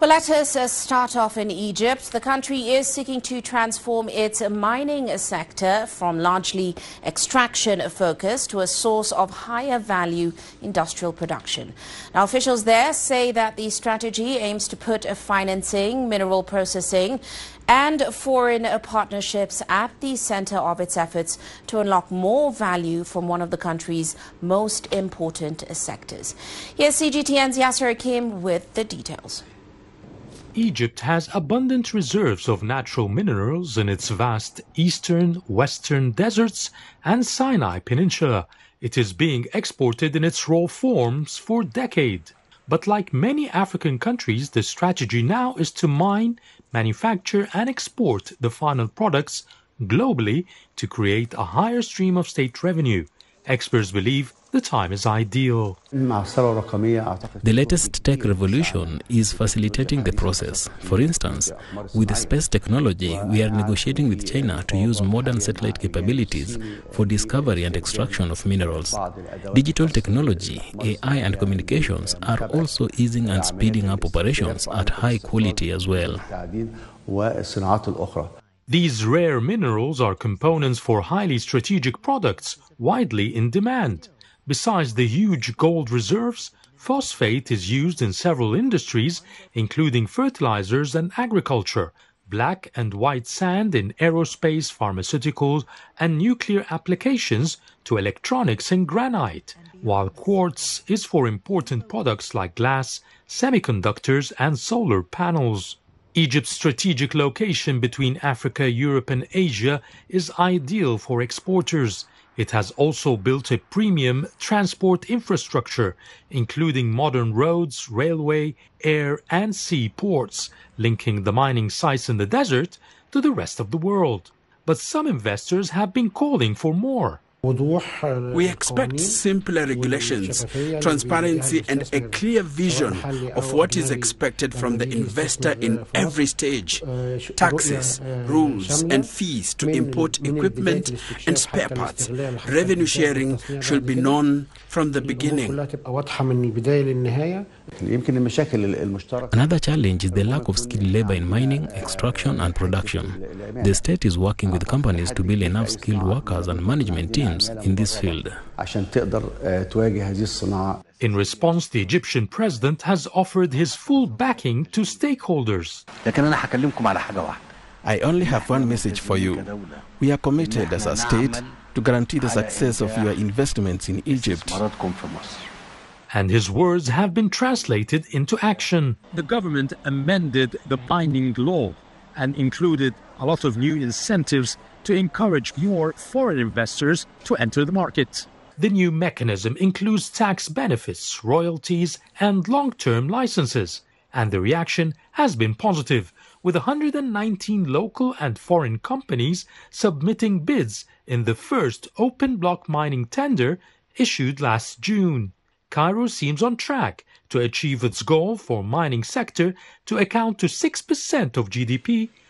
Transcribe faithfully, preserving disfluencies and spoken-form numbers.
Well, let us uh, start off in Egypt. The country is seeking to transform its mining sector from largely extraction focus to a source of higher value industrial production. Now, officials there say that the strategy aims to put financing, mineral processing and foreign partnerships at the center of its efforts to unlock more value from one of the country's most important sectors. Here's C G T N's Yasser Hakim with the details. Egypt has abundant reserves of natural minerals in its vast eastern, western deserts and Sinai Peninsula. It is being exported in its raw forms for decades. But like many African countries, the strategy now is to mine, manufacture and export the final products globally to create a higher stream of state revenue. Experts believe the time is ideal. The latest tech revolution is facilitating the process. For instance, with space technology, we are negotiating with China to use modern satellite capabilities for discovery and extraction of minerals. Digital technology, A I and communications are also easing and speeding up operations at high quality as well. These rare minerals are components for highly strategic products widely in demand. Besides the huge gold reserves, phosphate is used in several industries, including fertilizers and agriculture, black and white sand in aerospace, pharmaceuticals, and nuclear applications to electronics and granite, while quartz is for important products like glass, semiconductors, and solar panels. Egypt's strategic location between Africa, Europe, and Asia is ideal for exporters. It has also built a premium transport infrastructure, including modern roads, railway, air, and sea ports, linking the mining sites in the desert to the rest of the world. But some investors have been calling for more. We expect simpler regulations, transparency and a clear vision of what is expected from the investor in every stage. Taxes, rules and fees to import equipment and spare parts. Revenue sharing should be known from the beginning. Another challenge is the lack of skilled labor in mining, extraction and production. The state is working with companies to build enough skilled workers and management teams in this field. In response, the Egyptian president has offered his full backing to stakeholders. I only have one message for you. We are committed as a state to guarantee the success of your investments in Egypt. And his words have been translated into action. The government amended the mining law and included a lot of new incentives to encourage more foreign investors to enter the market. The new mechanism includes tax benefits, royalties, and long-term licenses. And the reaction has been positive, with one hundred nineteen local and foreign companies submitting bids in the first open block mining tender issued last June. Cairo seems on track to achieve its goal for mining sector to account to six percent of G D P